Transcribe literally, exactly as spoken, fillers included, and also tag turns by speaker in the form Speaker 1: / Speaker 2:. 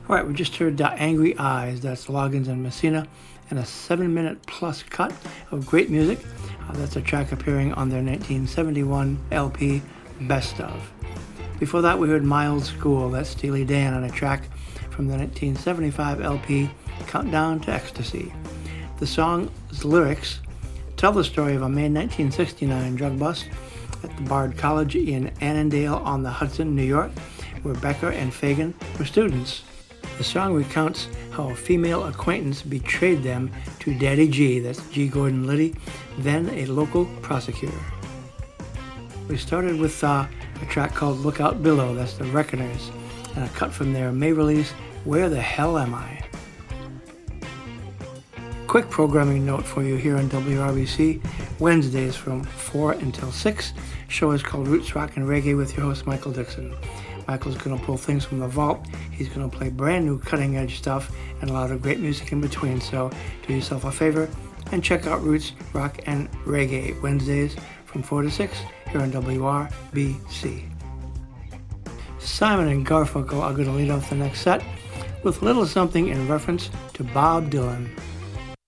Speaker 1: All right, we just heard uh, Angry Eyes, that's Loggins and Messina, and a seven minute plus cut of great music. Uh, that's a track appearing on their nineteen seventy-one L P, Best Of. Before that, we heard My Old School, that's Steely Dan on a track from the nineteen seventy-five L P, Countdown to Ecstasy. The song's lyrics tell the story of a May nineteen sixty-nine drug bust at the Bard College in Annandale on the Hudson, New York, where Becker and Fagan were students. The song recounts how a female acquaintance betrayed them to Daddy G, that's G. Gordon Liddy, then a local prosecutor. We started with uh, a track called Lookout Below, that's the Reckoners, and a cut from their May release, Where the Hell Am I? Quick programming note for you here on W R B C, Wednesdays from four until six. Show is called Roots, Rock, and Reggae with your host, Michael Dixon. Michael's going to pull things from the vault. He's going to play brand new cutting edge stuff and a lot of great music in between. So do yourself a favor and check out Roots, Rock, and Reggae Wednesdays from four to six here on W R B C. Simon and Garfunkel are going to lead off the next set with a little something in reference to Bob Dylan.